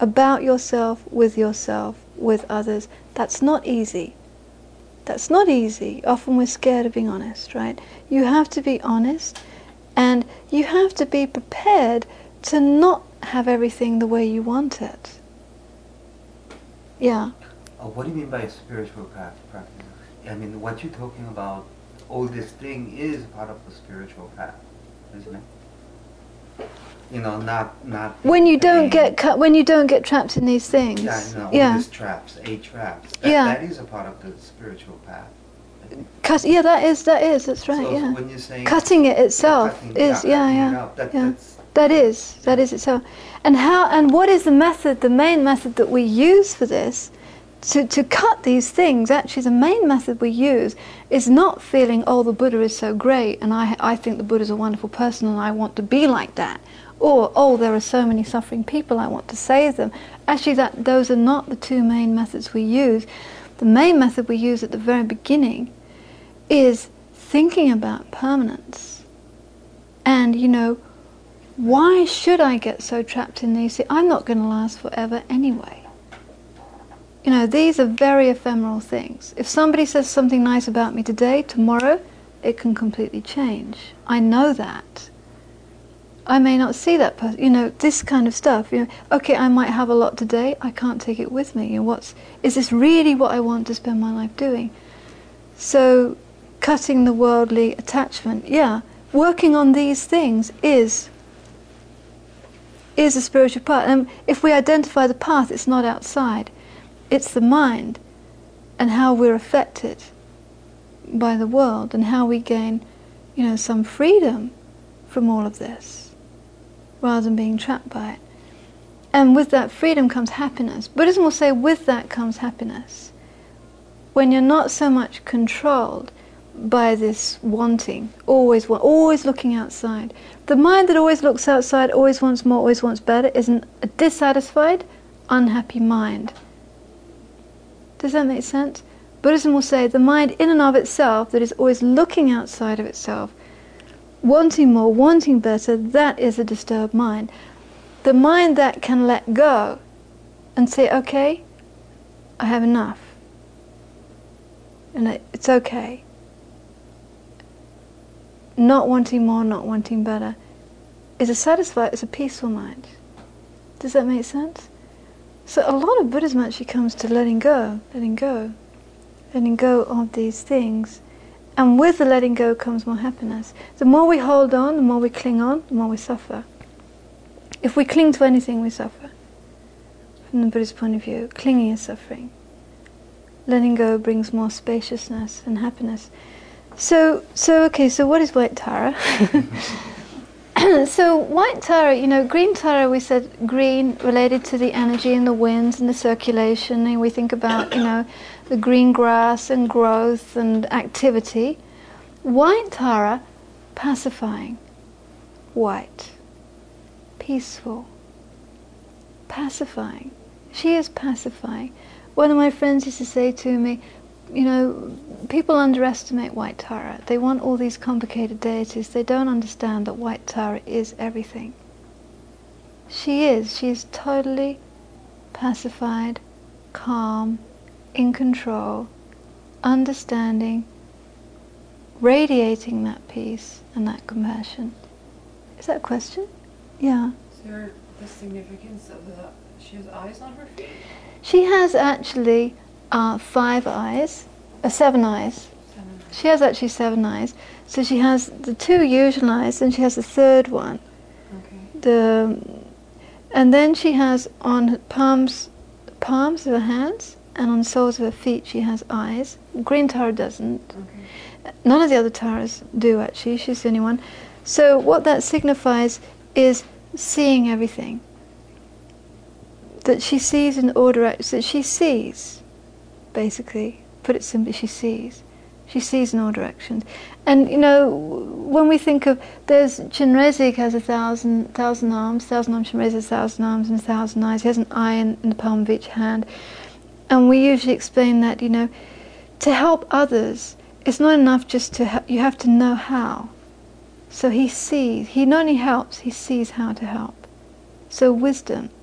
about yourself, with others. That's not easy. That's not easy. Often we're scared of being honest, right? You have to be honest, and you have to be prepared to not have everything the way you want it. Yeah. What do you mean by spiritual practice? I mean, what you're talking about, all this thing is part of the spiritual path, isn't it? You know, not. When you don't get when you don't get trapped in these things. Yeah, I know. All these traps, 8 traps. That is a part of the spiritual path. Yeah, that is. That's right. So yeah. When you're saying cutting it itself is. That is itself. And what is the method? The main method that we use for this, to cut these things. Actually, the main method we use is not feeling, oh, the Buddha is so great, and I think the Buddha is a wonderful person, and I want to be like that. Or, oh, there are so many suffering people, I want to save them. Actually, those are not the 2 main methods we use. The main method we use at the very beginning is thinking about permanence. And, why should I get so trapped in these? See, I'm not going to last forever anyway. These are very ephemeral things. If somebody says something nice about me today, tomorrow, it can completely change. I know that. I may not see that person, this kind of stuff. Okay, I might have a lot today, I can't take it with me. Is this really what I want to spend my life doing? So, cutting the worldly attachment, working on these things is a spiritual path. And if we identify the path, it's not outside. It's the mind and how we're affected by the world and how we gain, some freedom from all of this, rather than being trapped by it. And with that freedom comes happiness. Buddhism will say with that comes happiness. When you're not so much controlled by this wanting, always looking outside. The mind that always looks outside, always wants more, always wants better, is a dissatisfied, unhappy mind. Does that make sense? Buddhism will say the mind in and of itself that is always looking outside of itself, wanting more, wanting better, that is a disturbed mind. The mind that can let go and say, okay, I have enough. And it's okay. Not wanting more, not wanting better, is a peaceful mind. Does that make sense? So a lot of Buddhism actually comes to letting go of these things. And with the letting go comes more happiness. The more we hold on, the more we cling on, the more we suffer. If we cling to anything, we suffer. From the Buddhist point of view, clinging is suffering. Letting go brings more spaciousness and happiness. So what is White Tara? So White Tara, Green Tara, we said green related to the energy and the winds and the circulation, and we think about, the green grass and growth and activity. White Tara, pacifying. White. Peaceful. Pacifying. She is pacifying. One of my friends used to say to me, people underestimate White Tara. They want all these complicated deities. They don't understand that White Tara is everything. She is totally pacified, calm, in control, understanding, radiating that peace and that compassion. Is that a question? Yeah. Is there the significance of she has eyes on her feet? She has actually 5 eyes, 7 eyes. She has actually 7 eyes. So she has the 2 usual eyes, and she has the 3rd one. Okay. And then she has on her palms of her hands and on the soles of her feet she has eyes. Green Tara doesn't. Okay. None of the other Taras do actually. She's the only one. So what that signifies is seeing everything. That she sees in order, that she sees, basically, put it simply, she sees. She sees in all directions. And, when we think of, there's Chenrezig has 1,000 arms, 1,000-armed Chenrezig has 1,000 arms and 1,000 eyes. He has an eye in the palm of each hand. And we usually explain that, to help others, it's not enough just to help, you have to know how. So he sees, he not only helps, he sees how to help. So wisdom.